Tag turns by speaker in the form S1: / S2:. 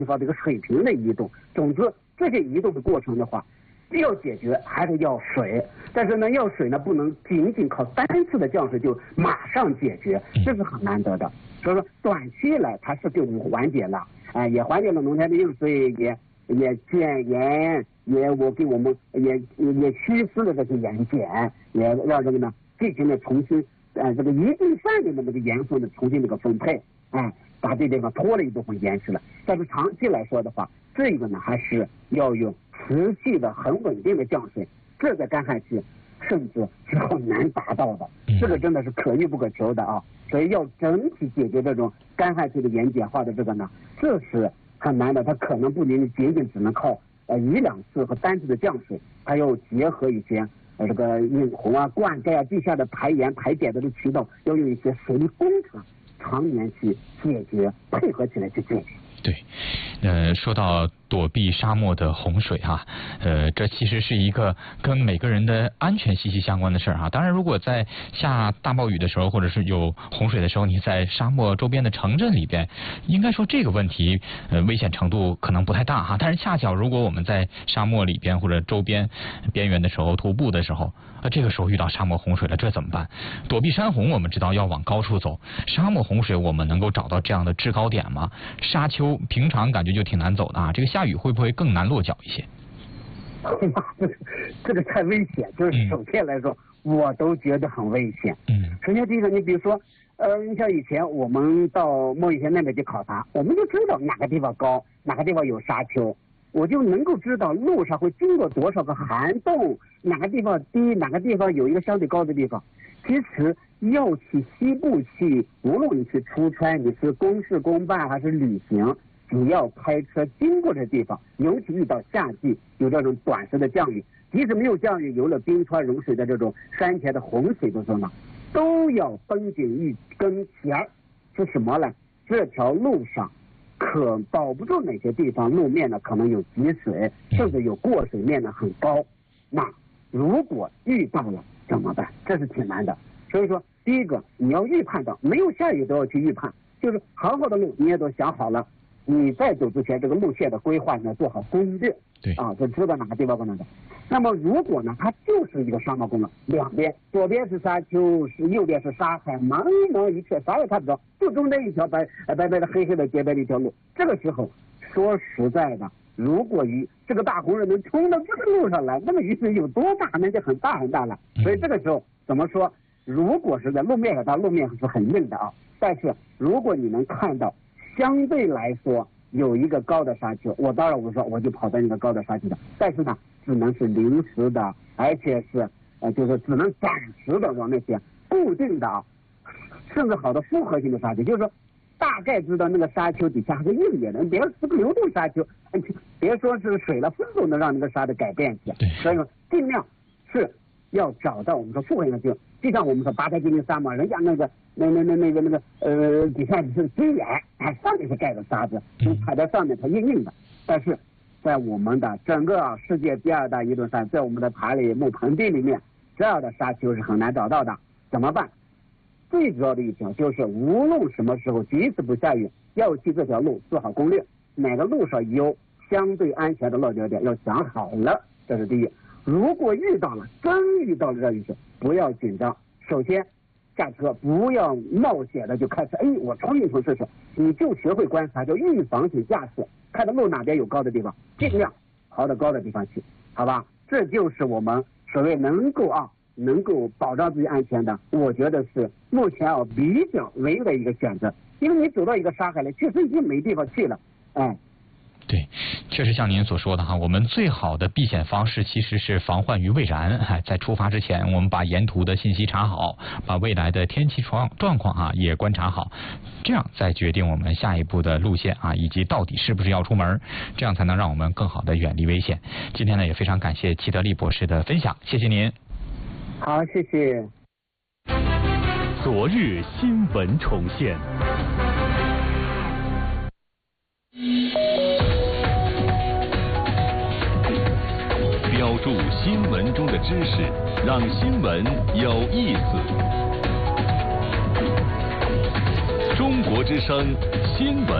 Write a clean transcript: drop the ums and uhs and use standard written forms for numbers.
S1: 地方这个水平的移动。总之，这些移动的过程的话，要解决还是要水，但是呢，要水呢不能仅仅靠单次的降水就马上解决，这是很难得的。所以说，短期来它是给我们缓解了，也缓解了农田的用水，也减盐，也给我们也虚失了这些盐碱，也让这个呢进行了重新这个一定范围的这个盐分的重新这个分配，把这地方脱了一部分盐食了。但是长期来说的话，这个呢还是要用持续的很稳定的降水，这在干旱期甚至是很难达到的，这个真的是可遇不可求的啊！所以要整体解决这种干旱期的盐碱化的这个呢，这是很难的。它可能不仅只能靠1-2次和单次的降水，还要结合一些这个引洪啊、灌溉啊、地下的排盐排碱的渠道，要用一些水利工程常年去解决，配合起来去解决。
S2: 对，说到躲避沙漠的洪水哈，这其实是一个跟每个人的安全息息相关的事儿哈。当然，如果在下大暴雨的时候，或者是有洪水的时候，你在沙漠周边的城镇里边，应该说这个问题危险程度可能不太大哈。但是恰巧如果我们在沙漠里边或者周边边缘的时候徒步的时候，这个时候遇到沙漠洪水了，这怎么办？躲避山洪我们知道要往高处走，沙漠洪水我们能够找到这样的制高点吗？沙丘平常感觉就挺难走的啊，这个下雨会不会更难落脚一些？
S1: 这个太危险，就是首先来说，我都觉得很危险。首先第一个，你比如说，你像以前我们到莫雨田那边去考察，我们就知道哪个地方高，哪个地方有沙丘，我就能够知道路上会经过多少个涵洞，哪个地方低，哪个地方有一个相对高的地方。其实要去西部去，无论你去出差，你是公事公办还是旅行，只要开车经过这地方，尤其遇到夏季有这种短时的降雨，即使没有降雨，有了冰川融水的这种山前的洪水的时候呢，都要绷紧一根弦儿，是什么呢？这条路上可保不住哪些地方路面呢可能有积水，甚至有过水面呢很高。那如果遇到了怎么办？这是挺难的。所以说，第一个你要预判到，没有下雨都要去预判，就是好好的路你也都想好了，你在走之前这个路线的规划呢做好攻略，
S2: 对
S1: 就知道哪个地方不能走。那么如果呢它就是一个沙漠公路，两边左边是沙丘，右边是沙海，茫茫一片，啥也看不着，就中间一条白白的黑黑的洁白的一条路。这个时候说实在的，如果这个大洪水能冲到这个路上来，那么雨水有多大？那就很大很大了。所以这个时候怎么说？如果是在路面上，它路面是很硬的啊，但是如果你能看到相对来说有一个高的沙丘，当然我说我就跑到那个高的沙丘的，但是呢只能是临时的，而且是就是只能暂时的往那些固定的啊，甚至好的复合性的沙丘，就是说大概知道那个沙丘底下还是硬点的，别说是个流动沙丘，别说是水了，分都能让那个沙的改变去。所以说尽量是要找到我们说复合性的丘，就像我们说八台金陵沙漠，人家那个底下是堆岩，上面是盖的沙子，你踩在上面它硬硬的。但是在我们的整个世界第2大移动山，在我们的塔里木盆地里面，这样的沙丘是很难找到的。怎么办？最主要的一条就是无论什么时候，即使不下雨，要去这条路做好攻略，哪个路上有相对安全的落脚点要想好了，这是第一。如果真遇到了这雨水，不要紧张，首先下车，不要冒险的就开始我冲一冲试试，你就学会观察，叫预防性驾驶，看到路哪边有高的地方，尽量跑到高的地方去，好吧？这就是我们所谓能够保障自己安全的，我觉得是目前比较唯一的一个选择。因为你走到一个沙海里，确实已经没地方去了，
S2: 对，确实像您所说的哈，我们最好的避险方式其实是防患于未然。在出发之前，我们把沿途的信息查好，把未来的天气状况也观察好，这样再决定我们下一步的路线以及到底是不是要出门，这样才能让我们更好的远离危险。今天呢，也非常感谢齐德利博士的分享，谢谢您。
S1: 好，谢谢。
S3: 昨日新闻重现。标注新闻中的知识，让新闻有意思。中国之声新闻